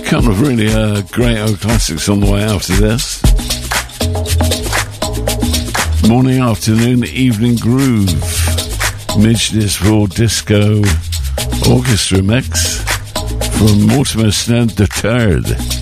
Couple of really great old classics on the way after this. Morning, afternoon, evening groove. Midge for Disco Orchestra Mix from Mortimer Snell III.